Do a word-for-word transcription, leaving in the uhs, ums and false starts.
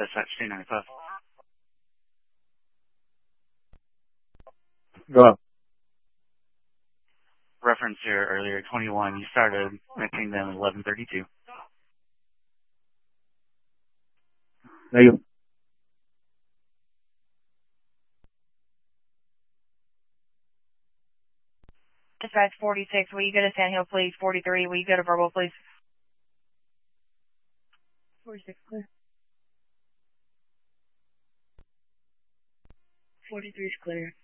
Dispatch two ninety-five. Go up. Reference here earlier, twenty-one, you started mentioning them at eleven thirty-two. Thank you. Dispatch forty-six, will you go to Sand Hill, please? forty-three, will you go to verbal, please? forty-six, clear. forty-three is clear.